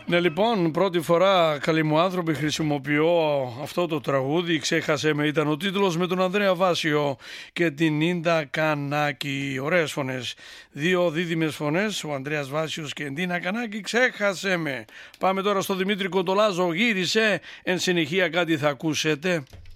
Ναι, λοιπόν, πρώτη φορά, καλοί μου άνθρωποι, χρησιμοποιώ αυτό το τραγούδι. Ξέχασε με, ήταν ο τίτλος, με τον Ανδρέα Βάσιο και την Ίντα Κανάκη. Ωραίες φωνές. Δύο δίδυμες φωνές, ο Ανδρέας Βάσιος και η Ίντα Κανάκη. Ξέχασε με. Πάμε τώρα στο Δημήτρη Κοντολάζο. Γύρισε. Εν συνεχεία κάτι θα ακούσετε.